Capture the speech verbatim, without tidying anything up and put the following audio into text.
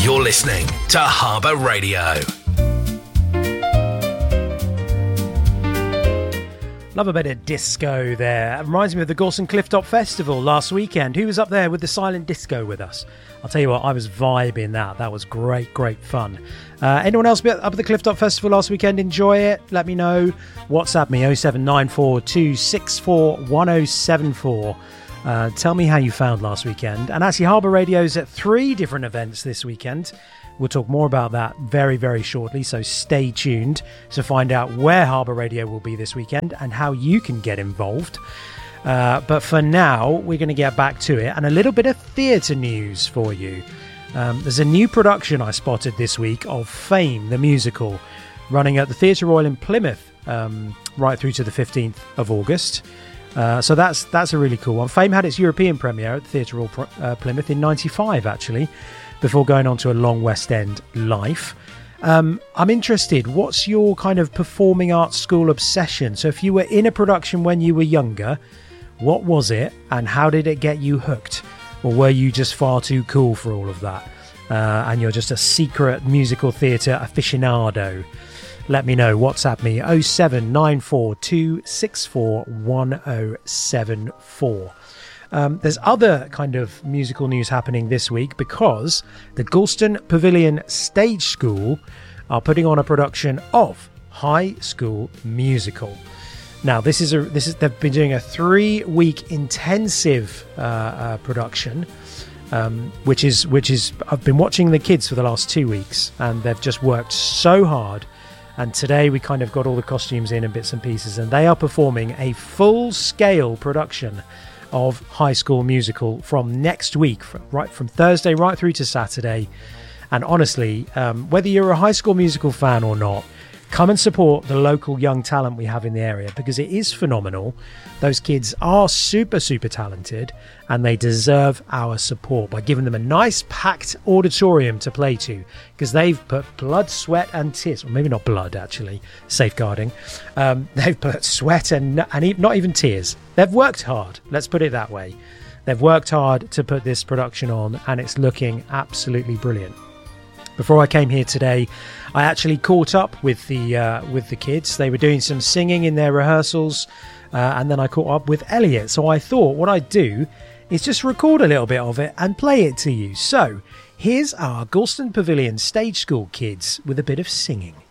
You're listening to Harbour Radio. Love a bit of disco there. It reminds me of the Gorson Clifftop Festival last weekend. Who was up there with the silent disco with us? I'll tell you what, I was vibing that. That was great, great fun. Uh, anyone else up at the Clifftop Festival last weekend? Enjoy it? Let me know. WhatsApp me oh seven nine four two six four one oh seven four. Uh, tell me how you found last weekend. And actually, Harbour Radio's at three different events this weekend. We'll talk more about that very, very shortly, so stay tuned to find out where Harbour Radio will be this weekend and how you can get involved. Uh, but for now, we're going to get back to it and a little bit of theatre news for you. Um, there's a new production I spotted this week of Fame, the musical, running at the Theatre Royal in Plymouth um, right through to the fifteenth of August. Uh, so that's that's a really cool one. Fame had its European premiere at the Theatre Royal uh, Plymouth in ninety-five, actually, before going on to a long West End life. Um, I'm interested, what's your kind of performing arts school obsession? So if you were in a production when you were younger, what was it and how did it get you hooked? Or were you just far too cool for all of that? Uh, and you're just a secret musical theatre aficionado? Let me know. WhatsApp me oh seven nine four two six four one oh seven four. Um, there's other kind of musical news happening this week because the Galston Pavilion Stage School are putting on a production of High School Musical. Now, this is a this is they've been doing a three-week intensive uh, uh, production, um, which is which is I've been watching the kids for the last two weeks, and they've just worked so hard. And today we kind of got all the costumes in and bits and pieces, and they are performing a full-scale production of High School Musical from next week, from, right from Thursday right through to Saturday. And honestly, um, whether you're a High School Musical fan or not, come and support the local young talent we have in the area, because it is phenomenal. Those kids are super, super talented, and they deserve our support by giving them a nice packed auditorium to play to, because they've put blood, sweat and tears, or maybe not blood, actually, safeguarding. Um, they've put sweat and, and not even tears. They've worked hard, let's put it that way. They've worked hard to put this production on, and it's looking absolutely brilliant. Before I came here today, I actually caught up with the uh, with the kids. They were doing some singing in their rehearsals, uh, and then I caught up with Elliot. So I thought what I'd do is just record a little bit of it and play it to you. So here's our Galston Pavilion Stage School kids with a bit of singing.